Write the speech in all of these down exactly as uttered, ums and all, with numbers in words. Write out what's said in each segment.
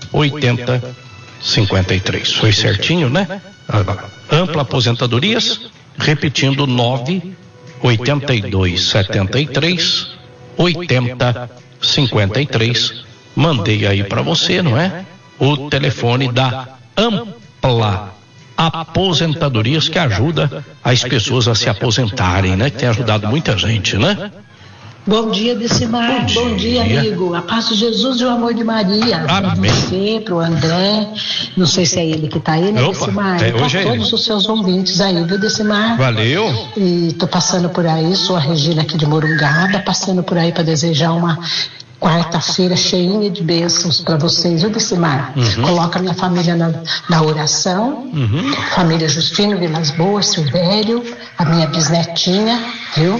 oitenta cinquenta e três. Foi certinho, né? Ampla Aposentadorias, repetindo, nove oitenta e dois setenta e três oitenta cinquenta e três. Mandei aí para você, não é? O telefone da Ampla Aposentadorias, que ajuda as pessoas a se aposentarem, né? Que tem ajudado muita gente, né? Bom dia, Decimar. Bom, Bom dia, dia, amigo. A paz de Jesus e o amor de Maria. Para você, para o André. Não sei se é ele que está aí, né, Opa, Decimar? É, para hoje é todos ele. Os seus ouvintes aí, viu, Decimar? Valeu. E estou passando por aí, sou a Regina aqui de Morungaba, passando por aí para desejar uma quarta-feira cheinha de bênçãos para vocês, viu, Decimar? Uhum. Coloca minha família na, na oração, uhum. Família Justino Vilas Boas, Silvério, a minha bisnetinha, viu?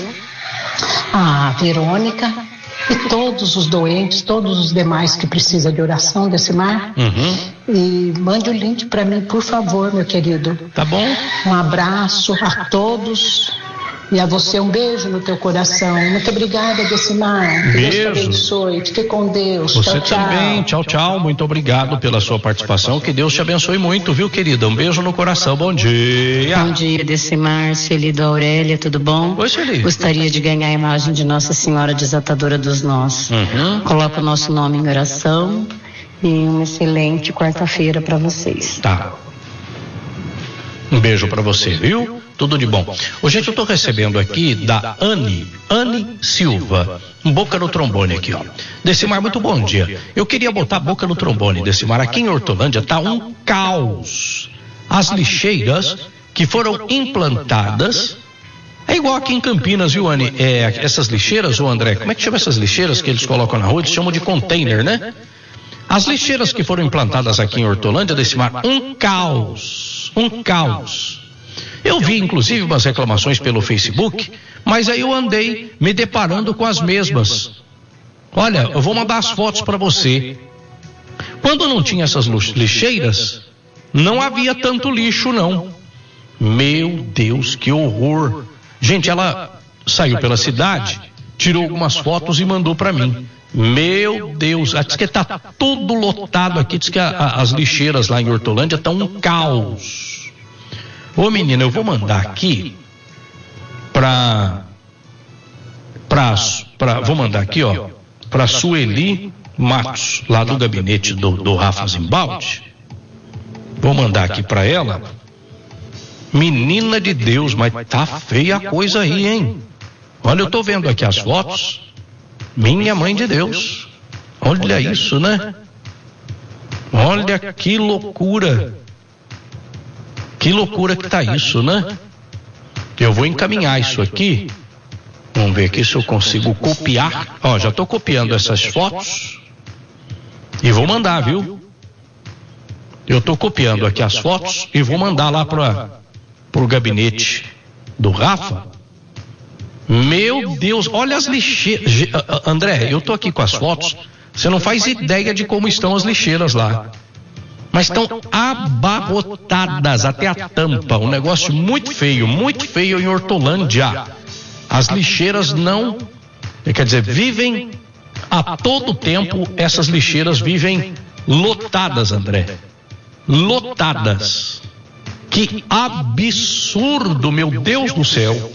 A Verônica e todos os doentes, todos os demais que precisam de oração, Decimar. Uhum. E mande o link para mim, por favor, meu querido. Tá bom. Um abraço a todos. E a você um beijo no teu coração. Muito obrigada, Decimar. Que beijo. Deus te abençoe. Fique com Deus. Você tchau, também. Tchau. tchau, tchau. Muito obrigado pela sua participação. Que Deus te abençoe muito, viu, querida? Um beijo no coração. Bom dia. Bom dia, Decimar. Sueli da Aurélia, tudo bom? Oi, Sueli. Gostaria de ganhar a imagem de Nossa Senhora Desatadora dos Nós. Uhum. Coloca o nosso nome em oração e uma excelente quarta-feira para vocês. Tá. Um beijo para você, viu? Tudo de bom. Hoje eu estou recebendo aqui da Anne, Anne Silva, um boca no trombone aqui, ó. Decimar, muito bom dia. Eu queria botar a boca no trombone, Decimar. Aqui em Hortolândia tá um caos. As lixeiras que foram implantadas, é igual aqui em Campinas, viu, Anne? É, essas lixeiras, ô André, como é que chama essas lixeiras que eles colocam na rua? Eles chamam de container, né? As lixeiras que foram implantadas aqui em Hortolândia, Decimar, um caos, um caos. Eu vi, inclusive, umas reclamações pelo Facebook, mas aí eu andei me deparando com as mesmas. Olha, eu vou mandar as fotos para você. Quando não tinha essas lixeiras, não havia tanto lixo, não. Meu Deus, que horror. Gente, ela saiu pela cidade, tirou algumas fotos e mandou para mim. Meu Deus, diz que está tudo lotado aqui, diz que a, a, as lixeiras lá em Hortolândia estão um caos. Ô menina, eu vou mandar aqui pra, pra, pra vou mandar aqui, ó, pra Sueli Matos, lá do gabinete do, do Rafa Zimbaldi. Vou mandar aqui pra ela. Menina de Deus, mas tá feia a coisa aí, hein? Olha, eu tô vendo aqui as fotos. Minha mãe de Deus. Olha isso, né? Olha que loucura. Que loucura que tá isso, né? Eu vou encaminhar isso aqui. Vamos ver aqui se eu consigo copiar. Ó, já tô copiando essas fotos. E vou mandar, viu? Eu tô copiando aqui as fotos e vou mandar lá para pro gabinete do Rafa. Meu Deus, olha as lixeiras. André, eu tô aqui com as fotos. Você não faz ideia de como estão as lixeiras lá. Mas estão abarrotadas até a tampa, um negócio muito feio, muito feio em Hortolândia. As lixeiras não, quer dizer, vivem a todo tempo, essas lixeiras vivem lotadas, André, lotadas. Que absurdo, meu Deus do céu.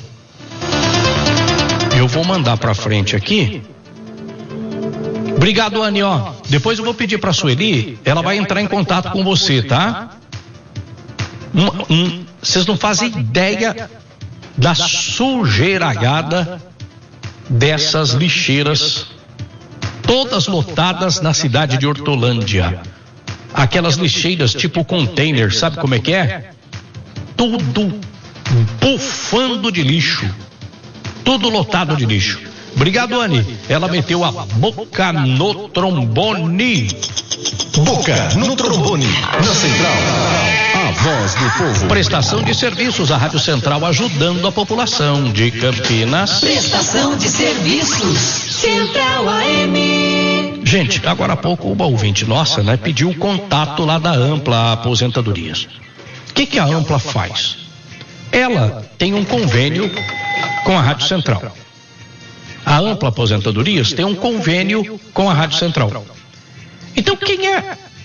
Eu vou mandar pra frente aqui. Obrigado, Anny, ó. Depois eu vou pedir pra Sueli, ela vai entrar em contato com você, tá? Um, um, vocês não fazem ideia da sujeiragada dessas lixeiras, todas lotadas na cidade de Hortolândia. Aquelas lixeiras tipo container, sabe como é que é? Tudo bufando de lixo, tudo lotado de lixo. Obrigado, Anny. Ela meteu a boca no trombone. Boca no trombone, na Central. A voz do povo. Prestação de serviços, a Rádio Central ajudando a população de Campinas. Prestação de serviços, Central A M. Gente, agora há pouco uma ouvinte nossa, né, pediu o contato lá da Ampla Aposentadorias. O que que a Ampla faz? Ela tem um convênio com a Rádio Central. A Ampla Aposentadorias tem um convênio com a Rádio Central. Então, quem é